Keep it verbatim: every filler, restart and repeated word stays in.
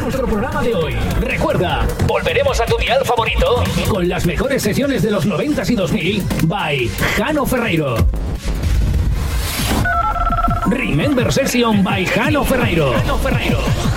nuestro programa de hoy. Recuerda, volveremos a tu dial favorito con las mejores sesiones de los noventas y dos mil by Jano Ferreiro. Remember Session by Jano Ferreiro. Jano Ferreiro.